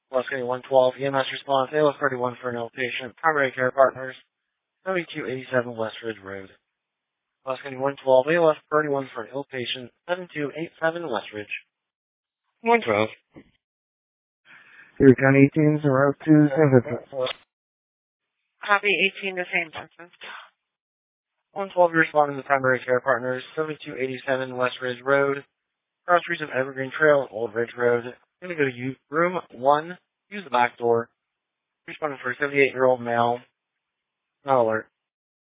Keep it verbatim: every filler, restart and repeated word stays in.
Westgate one twelve, E M S response, A L S thirty-one for an outpatient, primary care partners, seventy-two eighty-seven West Ridge Road. Westgate one twelve, A L S thirty-one for an outpatient, seventy-two eighty-seven West Ridge. one twelve. Erie County eighteen, Route two, San Vincent. Copy eighteen to Saint Vincent. one twelve, you're responding to primary care partners, seventy-two eighty-seven West Ridge Road, cross streets of Evergreen Trail and Old Ridge Road. I'm going to go to u- room one, use the back door. Responding for a seventy-eight-year-old male. Not alert.